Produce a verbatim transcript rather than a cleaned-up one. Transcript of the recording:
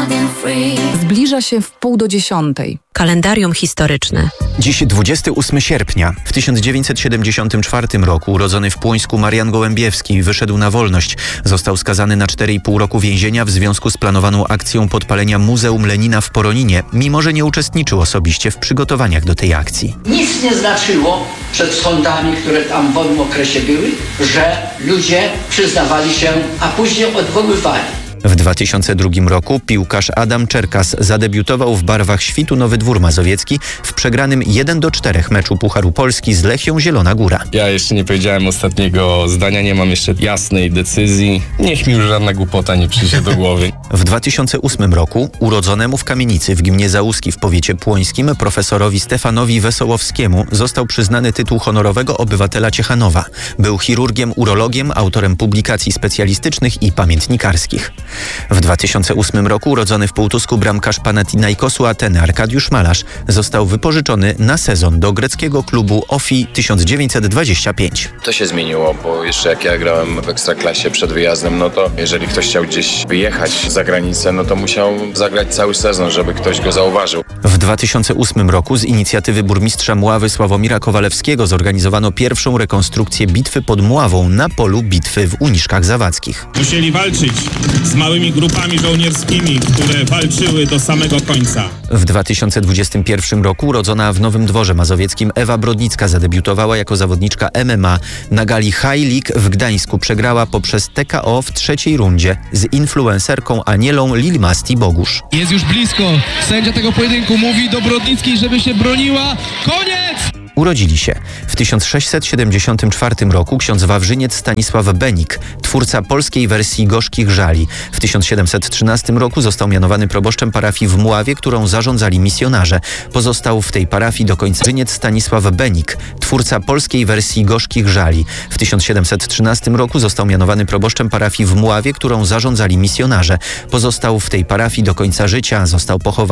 Zbliża się w pół do dziesiątej. Kalendarium historyczne. Dziś dwudziestego ósmego sierpnia. W tysiąc dziewięćset siedemdziesiątym czwartym roku urodzony w Płońsku Marian Gołębiewski wyszedł na wolność. Został skazany na cztery i pół roku więzienia w związku z planowaną akcją podpalenia Muzeum Lenina w Poroninie, mimo że nie uczestniczył osobiście w przygotowaniach do tej akcji. Nic nie znaczyło przed sądami, które tam w owym okresie były, że ludzie przyznawali się, a później odwoływali. W dwa tysiące drugim roku piłkarz Adam Czerkas zadebiutował w barwach Świtu Nowy Dwór Mazowiecki w przegranym jeden do czterech meczu Pucharu Polski z Lechią Zielona Góra. Ja jeszcze nie powiedziałem ostatniego zdania, nie mam jeszcze jasnej decyzji. Niech mi już żadna głupota nie przyjdzie do głowy. W dwa tysiące ósmym roku urodzonemu w Kamienicy w gminie Załuski w powiecie płońskim profesorowi Stefanowi Wesołowskiemu został przyznany tytuł honorowego obywatela Ciechanowa. Był chirurgiem, urologiem, autorem publikacji specjalistycznych i pamiętnikarskich. W dwa tysiące ósmym roku urodzony w Półtusku bramkarz Panathinaikosu Ateny Arkadiusz Malarz został wypożyczony na sezon do greckiego klubu Ofi tysiąc dziewięćset dwadzieścia pięć. To się zmieniło, bo jeszcze jak ja grałem w Ekstraklasie przed wyjazdem, no to jeżeli ktoś chciał gdzieś wyjechać za granicę, no to musiał zagrać cały sezon, żeby ktoś go zauważył. W dwa tysiące ósmym roku z inicjatywy burmistrza Mławy Sławomira Kowalewskiego zorganizowano pierwszą rekonstrukcję bitwy pod Mławą na polu bitwy w Uniszkach Zawadzkich. Musieli walczyć z małymi grupami żołnierskimi, które walczyły do samego końca. W dwa tysiące dwudziestym pierwszym roku urodzona w Nowym Dworze Mazowieckim Ewa Brodnicka zadebiutowała jako zawodniczka M M A. Na gali High League w Gdańsku przegrała poprzez T K O w trzeciej rundzie z influencerką Anielą Lilmasti Bogusz. Jest już blisko. Sędzia tego pojedynku mówi do Brodnickiej, żeby się broniła. Koniec! Urodzili się w tysiąc sześćset siedemdziesiątym czwartym roku ksiądz wawrzyniec Stanisław Benik, twórca polskiej wersji Gorzkich Żali. W tysiąc siedemset trzynastym roku został mianowany proboszczem parafii w Mławie, którą zarządzali misjonarze. Pozostał w tej parafii do końca wawrzyniec Stanisław Benik, twórca polskiej wersji Gorzkich Żali. W tysiąc siedemset trzynastym roku został mianowany proboszczem parafii w Mławie, którą zarządzali misjonarze. Pozostał w tej parafii do końca życia, został pochowany